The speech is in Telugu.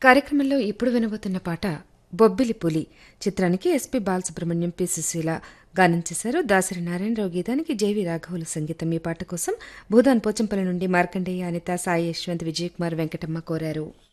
కార్యక్రమంలో ఇప్పుడు వినబోతున్న పాట బొబ్బిలి పులి చిత్రానికి ఎస్పి బాలసుబ్రహ్మణ్యం పి సుశీల గానం చేశారు. దాసరి నారాయణరావు గీతానికి జేవి రాఘవుల సంగీతం. ఈ పాట కోసం భూదాన్ పోచంపల్లి నుండి మార్కండేయ, అనిత, సాయి యశ్వంత్, విజయకుమార్, వెంకటమ్మ కోరారు.